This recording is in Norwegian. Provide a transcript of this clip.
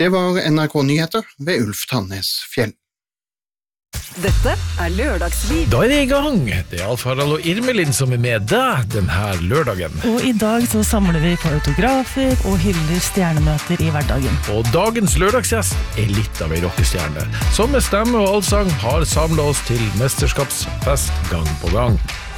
Det var NRK Nyheter ved Ulf Tannes Fjell. Dette Lørdagsliv. Da det I gang. Det Alf Harald og Irmelin som med deg denne lørdagen. Og I dag så samler vi på autografer og hyller stjernemøter I hverdagen. Og dagens lørdagsgjest litt av en rockestjerne, som med stemme og allsang har samlet oss til mesterskapsfest gang på gang.